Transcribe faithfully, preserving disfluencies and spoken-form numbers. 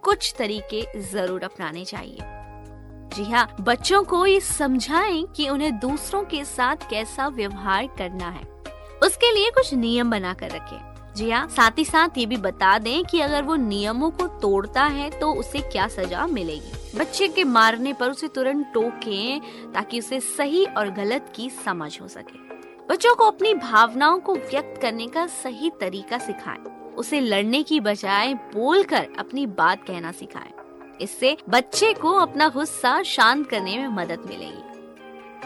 कुछ तरीके जरूर अपनाने चाहिए। जी हाँ, बच्चों को ये समझाएं कि उन्हें दूसरों के साथ कैसा व्यवहार करना है, उसके लिए कुछ नियम बना कर रखें। जी हाँ, साथ ही साथ ये भी बता दें कि अगर वो नियमों को तोड़ता है तो उसे क्या सजा मिलेगी। बच्चे के मारने पर उसे तुरंत टोकें ताकि उसे सही और गलत की समझ हो सके। बच्चों को अपनी भावनाओं को व्यक्त करने का सही तरीका सिखाएं। उसे लड़ने की बजाय बोलकर अपनी बात कहना सिखाएं। इससे बच्चे को अपना गुस्सा शांत करने में मदद मिलेगी।